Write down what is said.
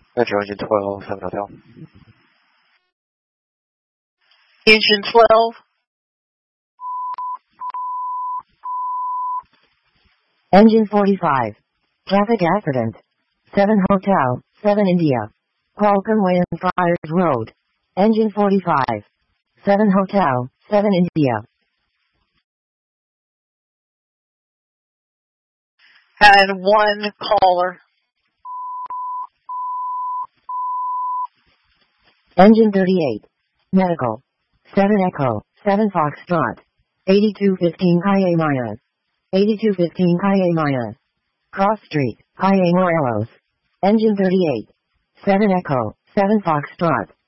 Metro Engine 12, 7 Hotel. Engine 12. Engine 45. Traffic accident. 7 Hotel, 7 India. Qualcomm Way and Friars Road. Engine 45. 7 Hotel, 7 India. Had one caller. Engine 38. Medical. 7 Echo, 7 Foxtrot. 8215 Calle Maya. 8215 Calle Maya. Cross Street, Calle Morelos. Engine 38. 7 Echo, 7 Foxtrot.